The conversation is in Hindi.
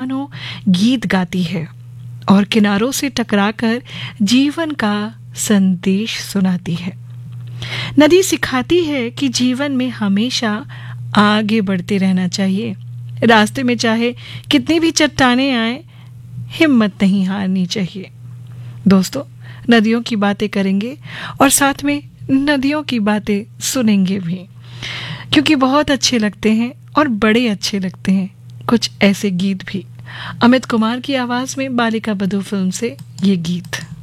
मानो गीत गाती है और किनारों से टकराकर जीवन का संदेश सुनाती है। नदी सिखाती है कि जीवन में हमेशा आगे बढ़ते रहना चाहिए। रास्ते में चाहे कितनी भी चट्टानें आए, हिम्मत नहीं हारनी चाहिए। दोस्तों, नदियों की बातें करेंगे और साथ में नदियों की बातें सुनेंगे भी, क्योंकि बहुत अच्छे लगते हैं और बड़े अच्छे लगते हैं कुछ ऐसे गीत भी। अमित कुमार की आवाज में बालिका बधू फिल्म से ये गीत।